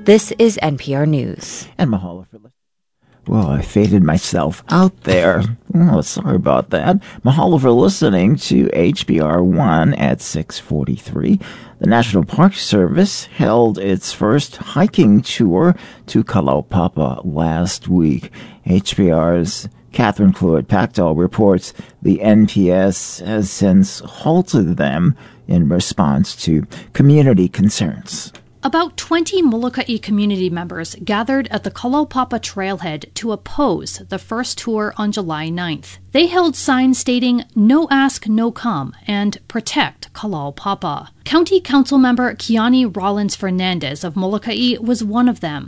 This is NPR News. And mahalo for listening. Well, I faded myself out there. Oh, sorry about that. Mahalo for listening to HBR 1 at 6:43. The National Park Service held its first hiking tour to Kalaupapa last week. HBR's Catherine Cluett-Pactal reports the NPS has since halted them in response to community concerns. About 20 Molokai community members gathered at the Kalaupapa trailhead to oppose the first tour on July 9th. They held signs stating, "No ask, no come," and "Protect Kalaupapa." County Council member Kiani Rollins Fernandez of Molokai was one of them.